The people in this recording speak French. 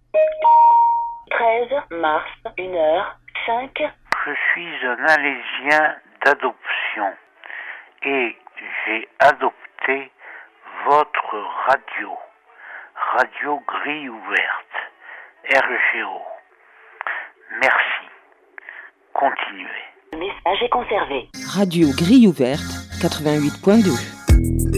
13 mars, 1h05. Je suis un Alésien d'adoption et j'ai adopté votre radio Grille Ouverte, RGO. Merci. Continuez. Le message est conservé. Radio Grille Ouverte, 88.2.